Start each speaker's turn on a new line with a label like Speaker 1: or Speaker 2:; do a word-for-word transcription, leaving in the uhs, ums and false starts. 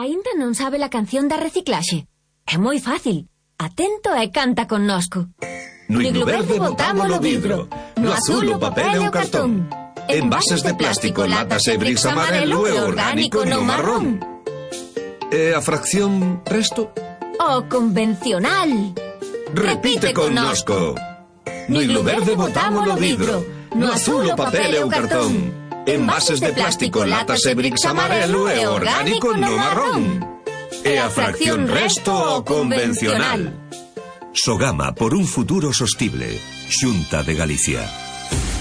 Speaker 1: Aínda non sabe a canción da reciclaxe? É moi fácil. Atento e canta connosco.
Speaker 2: No higno verde botámolo vidro, no azul o papel e o cartón. Envases de plástico, latas e bricks amarelo e orgánico no marrón. E a fracción resto?
Speaker 1: O convencional.
Speaker 2: Repite connosco. No higno verde botámolo vidro, no azul o papel e o cartón. Envases de plástico, latas e bricks amarelo e orgánico no marrón. E a fracción resto o convencional.
Speaker 3: Sogama por un futuro sostible. Xunta de Galicia.